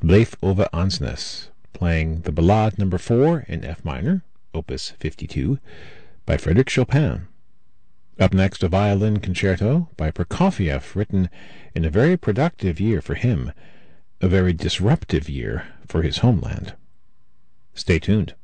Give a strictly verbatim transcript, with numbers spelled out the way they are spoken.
Bleif over Ansnes, playing the Ballade number four in F minor, opus fifty-two, by Frédéric Chopin. Up next, a violin concerto by Prokofiev, written in a very productive year for him, a very disruptive year for his homeland. Stay tuned.